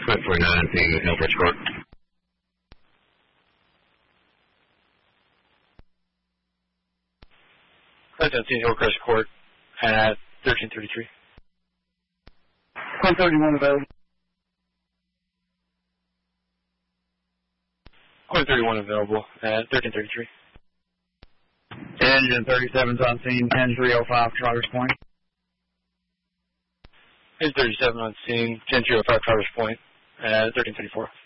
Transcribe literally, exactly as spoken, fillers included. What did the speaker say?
Flight forty-nine, seeing Hillbridge Court. Flight seventeen, Hillcrest Court at thirteen thirty-three. one thirty-one available. one thirty-one available at thirteen thirty-three. Engine thirty-seven's on scene, ten three oh five, Trotters Point. Engine thirty-seven on scene, ten three oh five, Trotters Point at thirteen thirty-four.